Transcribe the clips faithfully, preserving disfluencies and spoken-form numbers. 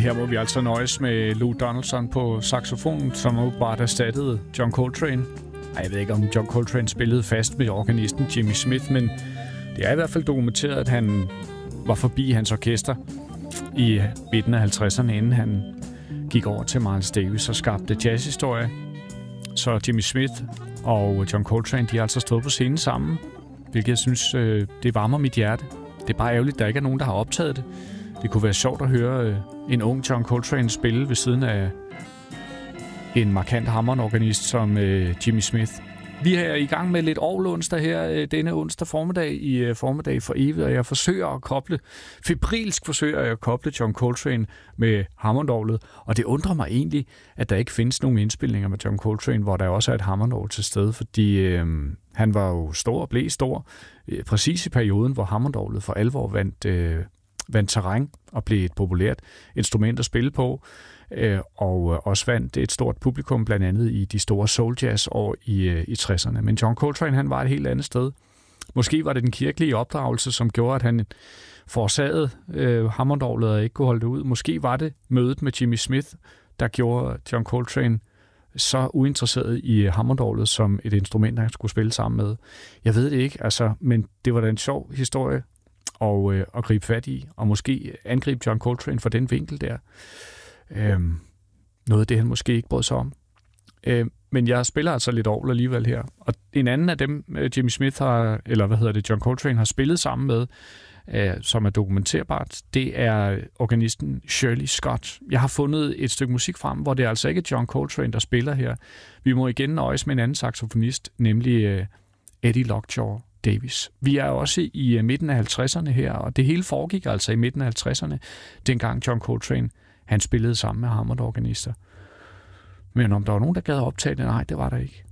her må vi altså nøjes med Lou Donaldson på saxofon, som åbenbart erstattede John Coltrane. Ej, jeg ved ikke, om John Coltrane spillede fast med organisten Jimmy Smith, men det er i hvert fald dokumenteret, at han var forbi hans orkester i midten af halvtredserne, inden han gik over til Miles Davis og skabte jazzhistorie. Så Jimmy Smith og John Coltrane, de har altså stået på scenen sammen, hvilket jeg synes, det varmer mit hjerte. Det er bare ærgerligt, at der ikke er nogen, der har optaget det. Det kunne være sjovt at høre en ung John Coltrane spille ved siden af en markant hammondorganist som Jimmy Smith. Vi er i gang med lidt orgelonsdag her denne onsdag formiddag i formiddag for evigt, og jeg forsøger at koble, febrilsk forsøger jeg at koble John Coltrane med hammondorglet, og det undrer mig egentlig, at der ikke findes nogen indspilninger med John Coltrane, hvor der også er et hammondorgel til stede, fordi øh, han var jo stor og blev stor, øh, præcis i perioden, hvor hammondorglet for alvor vandt, øh, vandt terræn og blev et populært instrument at spille på. Og også vandt et stort publikum, blandt andet i de store soul jazz år i, i tresserne. Men John Coltrane, han var et helt andet sted. Måske var det den kirkelige opdragelse, som gjorde, at han forårsagede øh, hammondorglet og ikke kunne holde det ud. Måske var det mødet med Jimmy Smith, der gjorde John Coltrane så uinteresseret i hammondorglet som et instrument, han skulle spille sammen med. Jeg ved det ikke, altså, men det var da en sjov historie at, øh, at gribe fat i, og måske angribe John Coltrane for den vinkel der. Øhm, noget af det, han måske ikke brød sig om. Øhm, men jeg spiller altså lidt orgel alligevel her. Og en anden af dem, Jimmy Smith har, eller hvad hedder det, John Coltrane har spillet sammen med, øh, som er dokumenterbart, det er organisten Shirley Scott. Jeg har fundet et stykke musik frem, hvor det er altså ikke John Coltrane, der spiller her. Vi må igen nøjes med en anden saxofonist, nemlig øh, Eddie Lockjaw Davis. Vi er også i midten af halvtredserne her, og det hele foregik altså i midten af halvtredserne, dengang John Coltrane han spillede sammen med hammondorganister. Men om der var nogen, der gad optage det, nej, det var der ikke.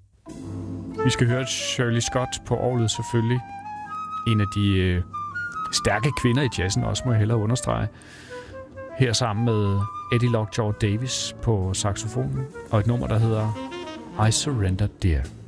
Vi skal høre Shirley Scott på orglet selvfølgelig. En af de øh, stærke kvinder i jazzen, også må jeg hellere understrege. Her sammen med Eddie Lockjaw Davis på saxofonen, og et nummer, der hedder I Surrender Dear.